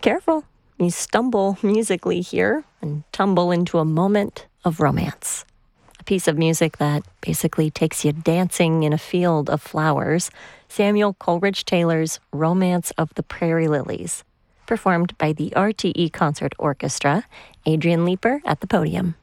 Careful. You stumble musically here and tumble into a moment of romance. A piece of music that basically takes you dancing in a field of flowers. Samuel Coleridge Taylor's Romance of the Prairie Lilies, performed by the RTE Concert Orchestra. Adrian Leeper at the podium.